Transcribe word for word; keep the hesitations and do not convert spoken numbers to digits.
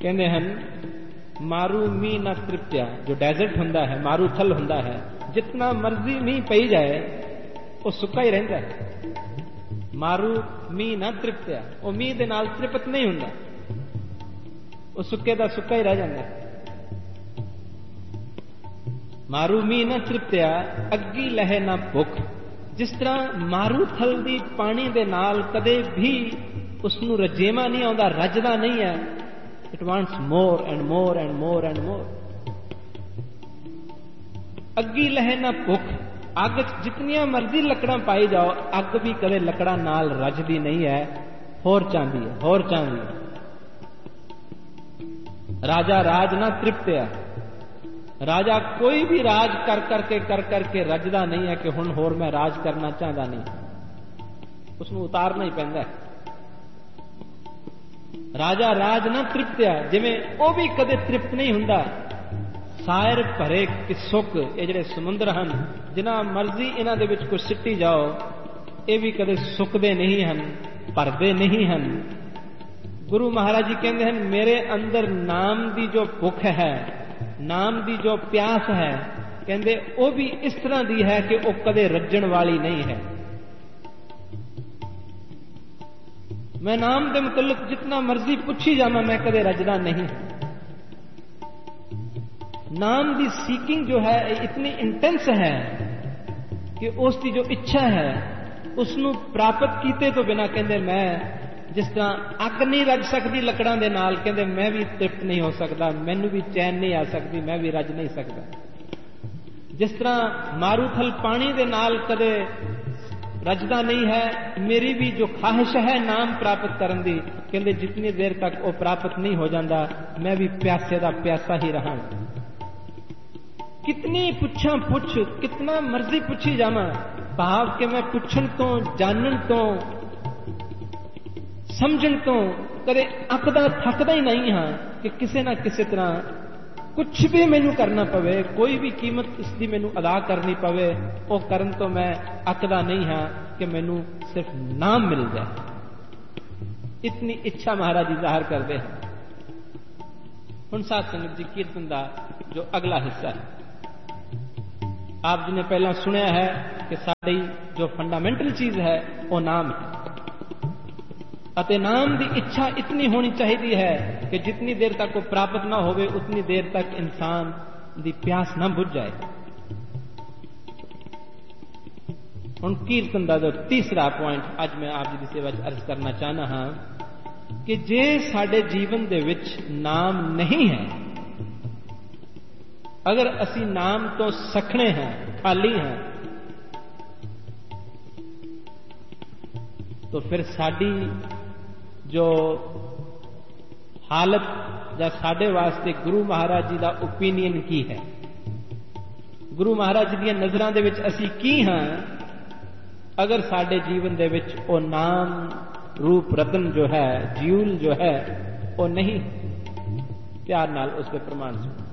कहते हैं मारू मीह ना तृप्त्या, जो डेजर्ट हुंदा है, मारूथल हुंदा है, जितना मर्जी मीह पई जाए वो सुक्का ही रहिंदा है। मारू मीह ना तृप्त्या, वो मीह दे नाल तृप्त नहीं हुंदा, वो सुक्के दा सुक्का ही रह जांदा है। मारू मीह ना तृप्त्या अग्गी लहे ना भुख। जिस तरह मारूथल दी पानी दे नाल कदे भी उसनूं रजेवा नहीं आउंदा, रजदा नहीं है। It wants more and more and more and more. अग्गी लहे ना भुख, अग जितनियां मर्जी लकड़ां पाई जाओ, अग भी कदे लकड़ां नाल रजदी नहीं है, होर चाहती है, होर चाहती है। राजा राज ना तृप्त्या, राजा कोई भी राज कर करके कर करके रजदा नहीं है कि हुण होर मैं राज करना चाहता नहीं, उसनूं उतारना ही पैंदा है। राजा राज ना तृप्त्या, जिवें वो भी कदे तृप्त नहीं हुंदा। सायर भरे कि सुख, ये जिहड़े समुंदर हन, जिन्ना मर्जी इन्हां दे विच कुछ सिੱਟੀ जाओ, ये भी कदे सुकदे नहीं हन, भरदे नहीं हन। गुरु महाराज जी कहते हैं मेरे अंदर नाम की जो भुख है, नाम की जो प्यास है, कहते वो भी इस तरह की है कि वो कदे रज्जण वाली नहीं है। मैं नाम के मुतल्लिक जितना मर्जी पूछी जावा, मैं कदे रजदा नहीं। नाम की सीकिंग जो है इतनी इंटेंस है कि उसकी जो इच्छा है उसनू प्राप्त कीते तो बिना, कहते मैं जिस तरह अग नहीं रज सकती लकड़ां दे नाल, कहते मैं भी तृप्त नहीं हो सकता, मैनू भी चैन नहीं आ सकती, मैं भी रज नहीं सकता। जिस तरह मारूथल पानी दे नाल कदे रजदा नहीं है, मेरी भी जो ख्वाहिश है नाम प्राप्त करन दी, कहते जितनी देर तक वो प्राप्त नहीं हो जाता, मैं भी प्यासे दा प्यासा ही रहा। कितनी पुछा पुछ, कितना मर्जी पुछी जावा, भाव के मैं पुछण तो, जानन तो, समझण तो कदे अकदा थकदा ही नहीं हाँ कि किसी ना किसी तरह कुछ भी मैनू करना पवे, कोई भी कीमत इसकी मैनू अदा करनी पवे, वो करन तो मैं अकदा नहीं हाँ कि मैनू सिर्फ नाम मिल जाए। इतनी इच्छा महाराज जी जाहिर करते हैं। हुण साध संगत जी कीर्तन का जो अगला हिस्सा है, आप जी ने पहला सुनिया है कि साडी जो फंडामेंटल चीज है वो नाम है, अते नाम की इच्छा इतनी होनी चाहिए है कि जितनी देर तक वो प्राप्त ना होवे, उतनी देर तक इंसान की प्यास ना बुझ जाए। हुण कीर्तन का जो तीसरा पॉइंट अज मैं आप जी की सेवा अर्ज करना चाहना हाँ कि जे साडे जीवन दे विच नाम नहीं है, अगर असी नाम तो सखणे हैं, खाली हैं, तो फिर साडी जो हालत या साडे वास्ते गुरु महाराज जी का ओपीनियन की है, गुरु महाराज जी दी नज़रां दे विच असी की हाँ, अगर साडे जीवन दे विच वो नाम रूप रतन जो है, ज्यूल जो है वो नहीं। प्यार नाल उस पर प्रमाण सुनो।